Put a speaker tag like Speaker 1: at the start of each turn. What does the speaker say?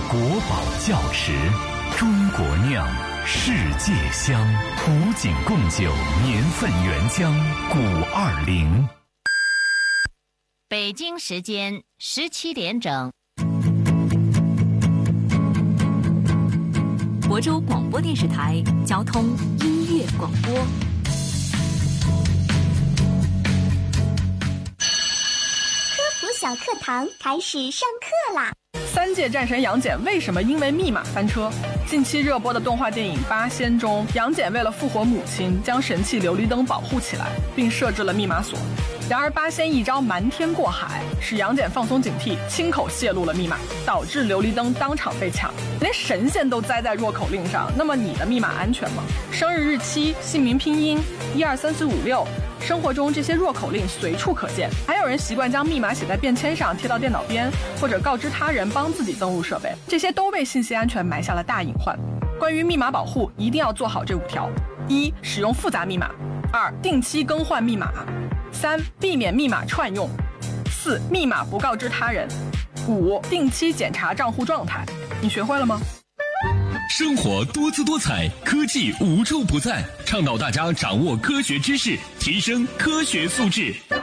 Speaker 1: 国宝窖池，中国酿，世界香，古井贡酒年份原浆520。
Speaker 2: 北京时间17点整。
Speaker 3: 亳州广播电视台交通音乐广播。
Speaker 4: 科普小课堂开始上课啦
Speaker 5: ！3届战神杨戬为什么因为密码翻车？近期热播的动画电影《八仙》中，杨戬为了复活母亲，将神器琉璃灯保护起来，并设置了密码锁。然而八仙一招瞒天过海，使杨戬放松警惕，亲口泄露了密码，导致琉璃灯当场被抢，连神仙都栽在弱口令上。那么你的密码安全吗？生日日期、姓名拼音、123456，生活中这些弱口令随处可见。还有人习惯将密码写在便签上，贴到电脑边，或者告知他人帮自己登录设备，这些都为信息安全埋下了大隐患。关于密码保护，一定要做好这5条：1. 使用复杂密码； 2. 定期更换密码； 3. 避免密码串用； 4. 密码不告知他人； 5. 定期检查账户状态。你学会了吗？
Speaker 6: 生活多姿多彩，科技无处不在，倡导大家掌握科学知识，提升科学素质。